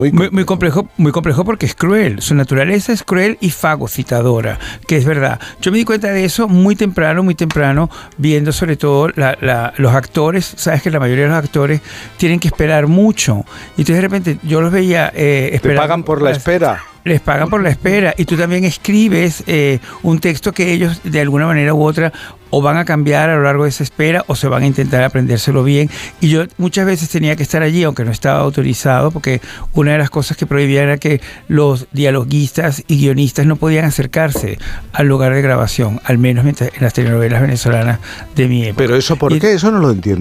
Muy complejo porque es cruel. Su naturaleza es cruel y fagocitadora, que es verdad. Yo me di cuenta de eso muy temprano, viendo sobre todo los actores. Sabes que la mayoría de los actores tienen que esperar mucho. Y entonces de repente yo los veía esperando. ¿Te pagan por la espera? Les pagan por la espera, y tú también escribes un texto que ellos de alguna manera u otra o van a cambiar a lo largo de esa espera o se van a intentar aprendérselo bien. Y yo muchas veces tenía que estar allí, aunque no estaba autorizado, porque una de las cosas que prohibían era que los dialoguistas y guionistas no podían acercarse al lugar de grabación, al menos en las telenovelas venezolanas de mi época. ¿Pero eso por qué? Eso no lo entiendo.